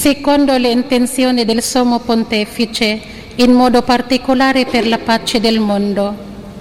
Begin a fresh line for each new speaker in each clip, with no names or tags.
secondo le intenzioni del Sommo Pontefice, in modo particolare per la pace del mondo.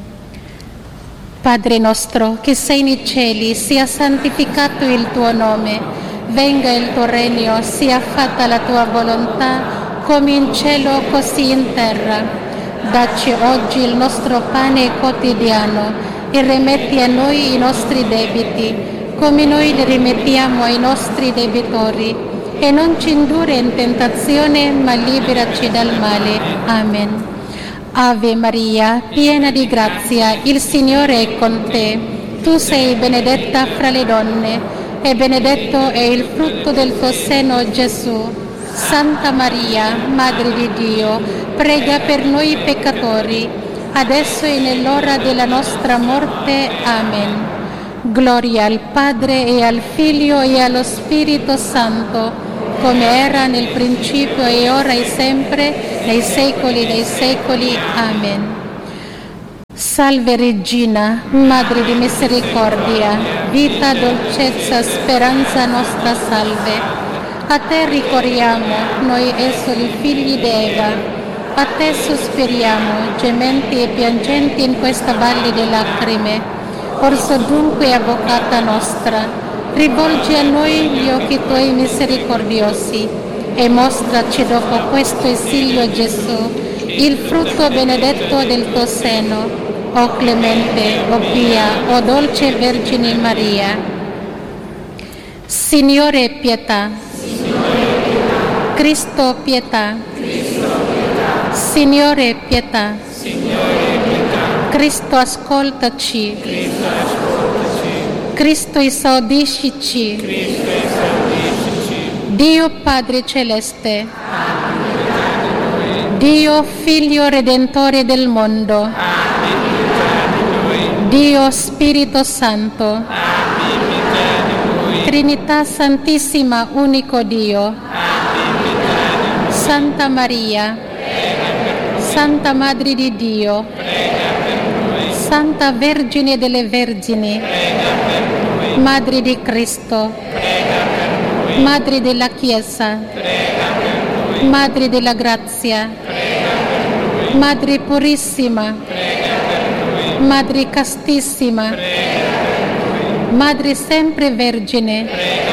Padre nostro, che sei nei cieli, sia santificato il tuo nome, venga il tuo regno, sia fatta la tua volontà, come in cielo così in terra. Dacci oggi il nostro pane quotidiano e rimetti a noi i nostri debiti, come noi li rimettiamo ai nostri debitori, e non ci indurre in tentazione, ma liberaci dal male. Amen. Ave Maria, piena di grazia, il Signore è con te. Tu sei benedetta fra le donne, e benedetto è il frutto del tuo seno, Gesù. Santa Maria, Madre di Dio, prega per noi peccatori, adesso e nell'ora della nostra morte. Amen. Gloria al Padre e al Figlio e allo Spirito Santo, come era nel principio e ora e sempre, nei secoli dei secoli. Amen. Salve Regina, Madre di misericordia, vita, dolcezza, speranza nostra, salve. A te ricorriamo, noi esuli figli d'Eva, a te sospiriamo, gementi e piangenti in questa valle di lacrime. Orso dunque, avvocata nostra, rivolgi a noi gli occhi tuoi misericordiosi e mostraci dopo questo esilio Gesù, il frutto benedetto del tuo seno, o clemente, o pia, o dolce Vergine Maria. Signore pietà, Cristo pietà, Signore pietà, Cristo ascoltaci, Cristo esaudiscici. Dio Padre Celeste, Dio Figlio Redentore del mondo, Dio Spirito Santo, Trinità Santissima, unico Dio, Santa Maria, Santa Madre di Dio, Santa Vergine delle Vergini, Madre di Cristo, Madre della Chiesa, Madre della Grazia, Madre Purissima, Madre Castissima, Madre sempre Vergine,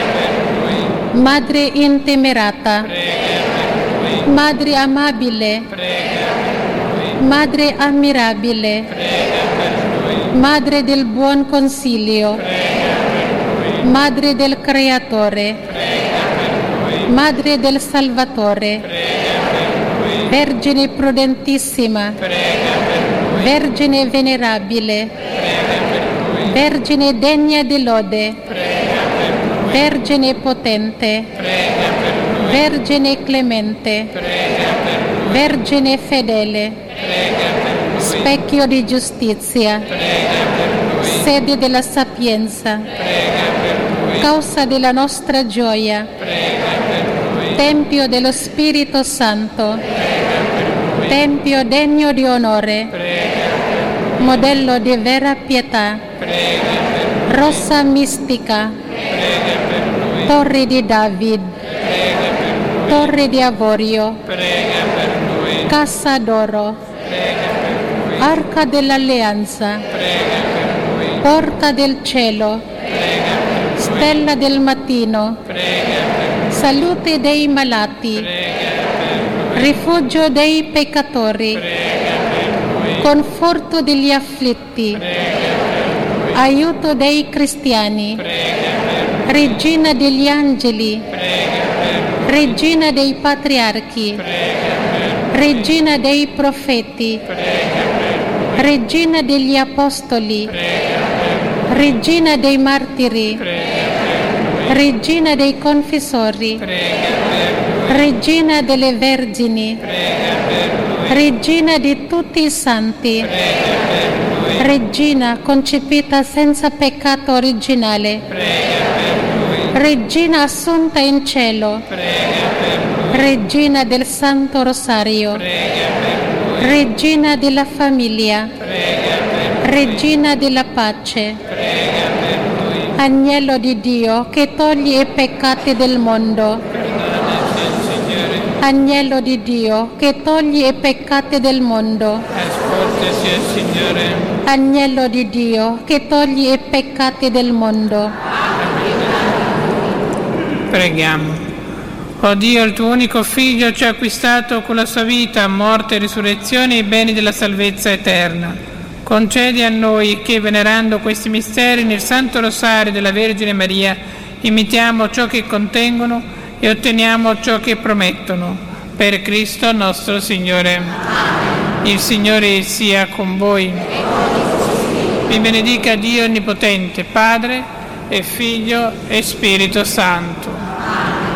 Madre intemerata, Madre amabile, Madre ammirabile, Madre del buon consiglio, Madre del Creatore, Madre del Salvatore, Vergine prudentissima, Vergine venerabile, Vergine degna di lode, Vergine potente, Vergine clemente, Vergine fedele, specchio di giustizia, sede della sapienza, causa della nostra gioia, Tempio dello Spirito Santo, Tempio degno di onore, modello di vera pietà, rossa mistica, torre di David, torre di avorio, cassa d'oro, arca dell'alleanza, porta del cielo, stella del mattino, salute dei malati, rifugio dei peccatori, conforto degli afflitti, aiuto dei cristiani, regina degli angeli, regina dei patriarchi, regina dei profeti, regina degli apostoli, regina dei martiri, regina dei confessori, regina delle vergini, regina di tutti i santi, regina concepita senza peccato originale, regina assunta in cielo, regina del Santo Rosario, regina della famiglia, regina della pace, agnello di Dio che toglie i peccati del mondo, Agnello di Dio, che togli i peccati del mondo.
Ascoltaci, Signore.
Agnello di Dio, che togli i peccati del mondo.
Preghiamo. O Dio, il tuo unico Figlio ci ha acquistato con la sua vita, morte e risurrezione i beni della salvezza eterna. Concedi a noi che, venerando questi misteri nel Santo Rosario della Vergine Maria, imitiamo ciò che contengono e otteniamo ciò che promettono. Per Cristo nostro Signore. Il Signore sia con voi. Vi benedica Dio Onnipotente, Padre e Figlio e Spirito Santo.